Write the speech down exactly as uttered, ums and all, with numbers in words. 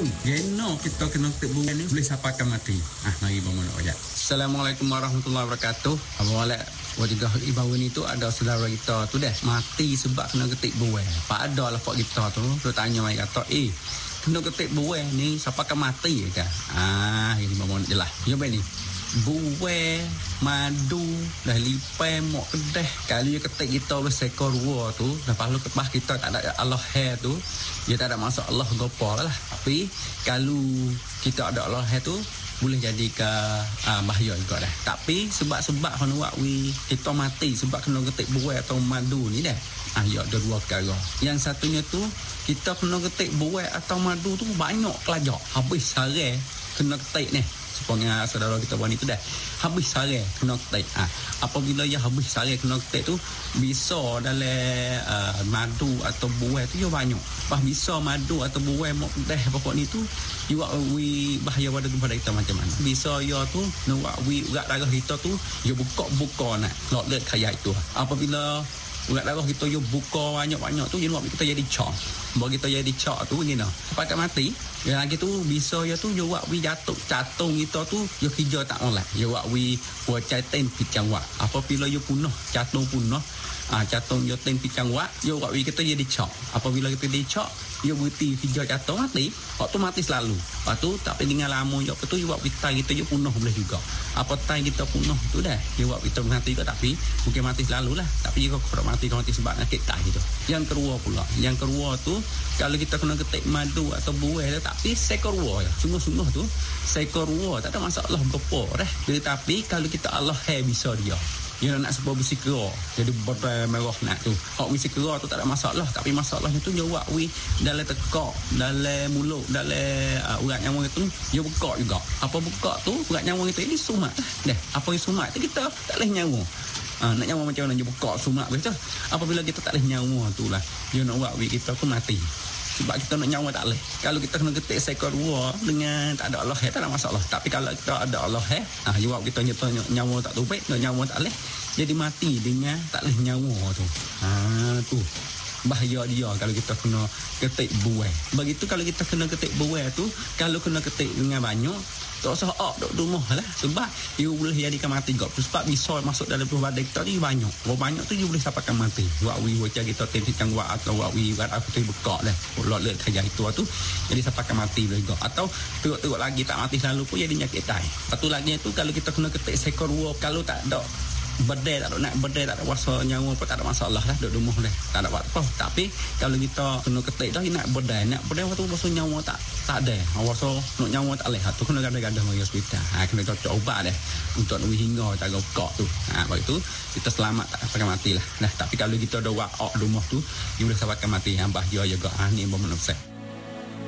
Geno kita kena ketik buah ni boleh sapakan mati. Ah, mari bangun ayat. Assalamualaikum warahmatullahi wabarakatuh. Awalnya wajah ibawan itu ada saudara kita tu dah mati sebab kena ketik buah. Pak ada lah pak kita tu, tu tanya mai kata, "Eh, kena ketik buah ni sapakan mati ke?" Ah, ini bangun jelas. Ya ben ni. Buah, madu, dah lipai, mok kedah. Kali ketik kita bersekor dua tu, lepas lu kebah kita tak ada Allah hair tu, dia tak ada masuk Allah gopa lah. Tapi kalau kita ada Allah hair tu, boleh jadi ke uh, bahaya juga dah. Tapi sebab-sebab kena buat we kita mati sebab kena ketik buah atau madu ni dah. Ah, ya ada dua perkara. Yang satunya tu kita kena ketik buah atau madu tu banyak kelajak. Habis sehari kena ketik ni. Supaya saudara kita buat itu dah habis sehari kena ketik. Ah, apabila ya habis sehari kena ketik tu bisa dalam uh, madu atau buah tu ya banyak. Pas bisa madu atau buah mak dah pokok ni tu juga we bahaya pada tubuh kita macam mana. Bisa ya tu nak we urat darah kita tu ya buka-buka nak lot-lot kayak itu. Apabila urat darah kita yo buka banyak-banyak tu jadi buat kita jadi cak. Bagi kita jadi cak tu gini nah. Pakai mati. Ya lagi tu bisa ya tu yo buat we jatuh catung kita tu yo hijau tak oleh. Yo buat we buat caten picang wak. Apabila yo punah catung punah ah catung yo ten picang wak yo buat we kita jadi cak. Apabila kita jadi cak yo berhenti hijau catung mati otomatis lalu. Lepas tu tak penting lama yo apa tu yo buat kita kita yo punah boleh juga. Apa tai kita punah tu dah yo buat kita mati juga tapi mungkin mati selalu lah. Tapi jika kau mati kau mati sebab sakit tai gitu. Yang kedua pula, yang kedua tu kalau kita kena ketik madu atau buah tu tapi sekor dua ya. Sungguh-sungguh tu sekor dua tak ada masalah berapa dah. Tetapi kalau kita Allah hai bisa dia. Dia nak sebab besi kera. Jadi botol merah nak tu. Hak besi kera tu tak ada masalah, tapi masalahnya tu jawab we dalam tekak, dalam mulut, dalam uh, urat nyawa itu dia buka juga. Apa buka tu urat nyawa itu ini sumat. Dah, apa yang sumat tu kita tak leh nyawa. Ha, nak nyawa macam mana dia buka sumat betul. Apabila kita tak leh nyawa tu lah dia nak buat we kita pun mati. Sebab kita nak nyawa tak leh. Kalau kita kena ketik sekor dua dengan tak ada Allah tak ada masalah. Tapi kalau kita ada Allah ah jawab kita nyata nyawa tak tupik, nyawa tak leh. Jadi mati dengan tak leh nyawa tu. Ha tu. Bahaya dia kalau kita kena ketik buah. Begitu kalau kita kena ketik buah tu, kalau kena ketik dengan banyak, tak usah ok duk rumah lah. Sebab you boleh jadikan mati gak. Sebab bisa masuk dalam tubuh badan kita ni banyak. Kalau banyak tu you boleh sapakan mati. Buat we wajah kita tentik cangwa atau buat we buat aku tu buka dah. Lot-lot kaya itu tu jadi sapakan mati juga. Atau teruk-teruk lagi tak mati selalu pun jadi nyakit tai. Satu lagi tu kalau kita kena ketik sekor dua kalau tak ada berdeh tak ada nak berdeh tak ada wasa nyawa pun tak ada masalah lah duduk rumah dah tak ada apa. Tapi kalau kita kena ketik dah nak berdeh nak berdeh waktu wasa nyawa tak tak ada wasa nak nyawa tak leh tu kena gadah-gadah pergi hospital. Ha, kena cocok ubat dah untuk nunggu hingga jaga kok tu. Ha, begitu kita selamat tak pakai mati lah. Nah, tapi kalau kita ada wak ok rumah tu dia boleh sabarkan mati. Ha, bahaya juga. Ha, ni bomba nafsu.